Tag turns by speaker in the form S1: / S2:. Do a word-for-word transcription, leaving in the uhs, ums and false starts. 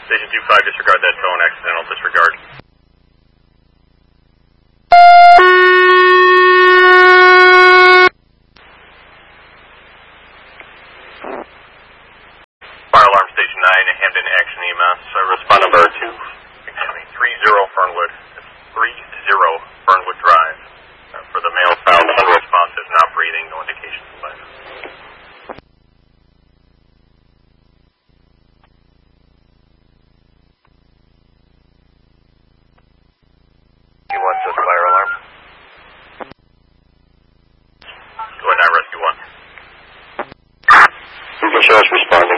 S1: Station two five, disregard that phone, accidental disregard. Fire alarm station nine, Hamden Action E M S. Uh, respond number two, excuse me, three zero Fernwood. That's three zero Fernwood Drive. Uh, for the male found unresponsive, not breathing, no indications of life. You want this fire alarm? Go ahead now, rescue one. Insurance responding.